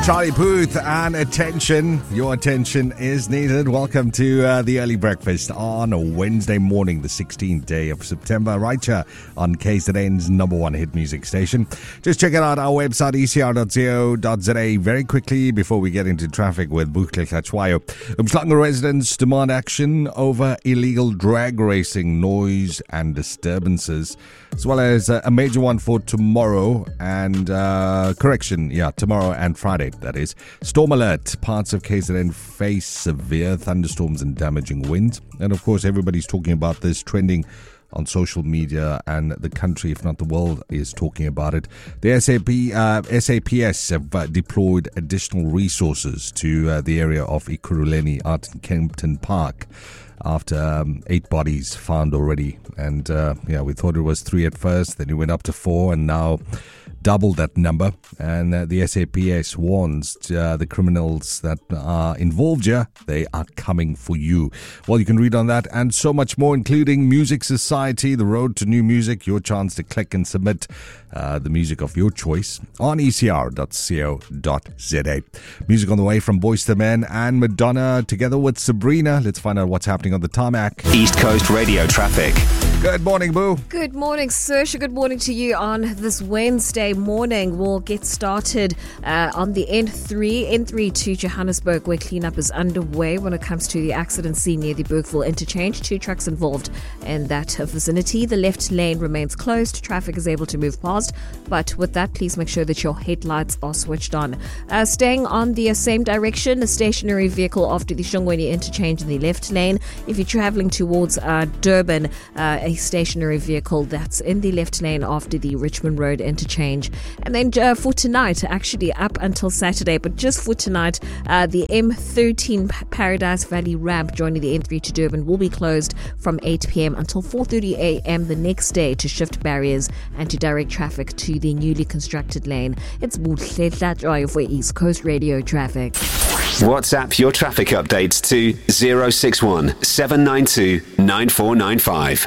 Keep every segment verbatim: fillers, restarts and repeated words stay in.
Charlie Puth and Attention. Your attention is needed. Welcome to uh, the early breakfast on a Wednesday morning, the sixteenth day of September, right here on K Z N's number one hit music station. Just check out our website, e c r dot co dot z a, very quickly before we get into traffic with Buhle Kachwayo. Umhlanga residents demand action over illegal drag racing, noise and disturbances, as well as uh, a major one for tomorrow and uh, correction, yeah, tomorrow and Friday. That is. Storm alert. Parts of K Z N face severe thunderstorms and damaging winds. And of course, everybody's talking about this, trending on social media, and the country, if not the world, is talking about it. The S A P, uh, S A P S have uh, deployed additional resources to uh, the area of Ekurhuleni out in Kempton Park after um, eight bodies found already. And uh, yeah, we thought it was three at first, then it went up to four, and now double that number. And uh, the S A P S warns uh, the criminals that are involved here, they are coming for you. Well, you can read on that and so much more, including Music Society, the road to new music, your chance to click and submit uh, the music of your choice on e c r dot co dot z a. Music on the way from Boyz two Men and Madonna together with Sabrina. Let's find out what's happening on the tarmac. East Coast Radio traffic. Good morning, Boo. Good morning, Saoirse. Good morning to you on this Wednesday morning. We'll get started uh, on the N three, N three to Johannesburg, where cleanup is underway when it comes to the accident scene near the Bergville interchange. Two trucks involved in that vicinity. The left lane remains closed. Traffic is able to move past, but with that, please make sure that your headlights are switched on. Uh, staying on the same direction, a stationary vehicle after the Shongweni interchange in the left lane. If you're traveling towards uh, Durban, uh, a stationary vehicle that's in the left lane after the Richmond Road interchange. And then uh, for tonight, actually up until Saturday, but just for tonight, uh, the M thirteen Paradise Valley ramp joining the N three to Durban will be closed from eight p.m. until four thirty a.m. the next day to shift barriers and to direct traffic to the newly constructed lane. It's Buhle Kachwayo for East Coast Radio traffic. WhatsApp your traffic updates to zero six one seven nine two nine four nine five.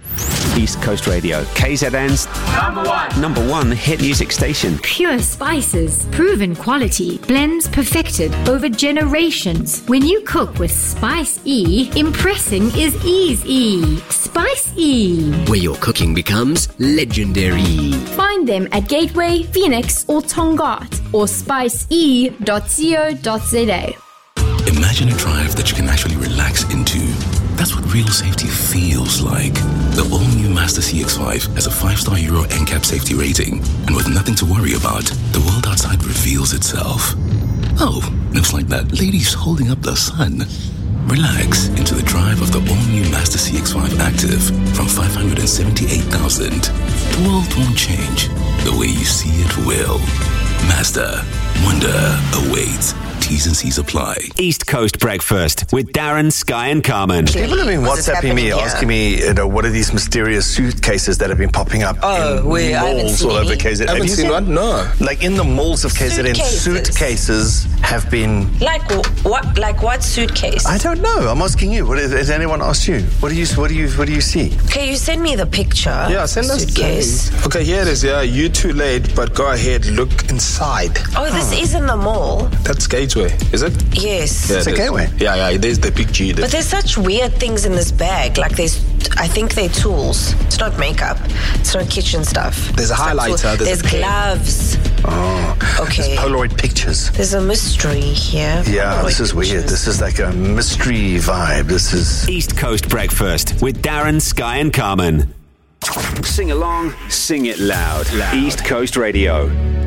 East Coast Radio, K Z N's number one, number one hit music station. Pure spices, proven quality, blends perfected over generations. When you cook with Spice E, impressing is easy. Spice E, where your cooking becomes legendary. Find them at Gateway, Phoenix, or Tongaat, or spice e dot co dot z a. Imagine a drive that you can actually relax into. That's what real safety feels like. The all-new Mazda C X five has a five-star Euro N C A P safety rating. And with nothing to worry about, the world outside reveals itself. Oh, looks like that lady's holding up the sun. Relax into the drive of the all-new Mazda C X five Active from five hundred seventy-eight thousand. The world won't change. The way you see it will. Mazda. Wonder awaits. T's and C's apply. East Coast Breakfast with Darren, Sky and Carmen. People have been WhatsApping me, asking me, you know, what are these mysterious suitcases that have been popping up oh, in wait, malls all over K Z N? I haven't have seen you one? No. Like in the malls of K Z N, Suitcases. suitcases have been... Like what? Like what suitcase? I don't know. I'm asking you. What is, has anyone asked you? What do you? What do you? What do you see? Okay, you send me the picture. Yeah, send us the suitcase. Okay, here it is. Yeah, you too late, but go ahead, look inside. Oh, this Oh. is in the mall. That's Gateway, is it? Yes. Yeah, It's a it is. Gateway. Yeah, yeah. There's the big G there. But there's such weird things in this bag. Like there's, I think they're tools. It's not makeup. It's not kitchen stuff. There's a It's not highlighter, tool- there's There's, a pen. gloves. Oh, Okay. There's Polaroid pictures. There's a mystery here. Yeah, Polaroid this is weird. pictures. This is like a mystery vibe. This is... East Coast Breakfast with Darren, Sky and Carmen. Sing along, sing it loud. loud. East Coast Radio.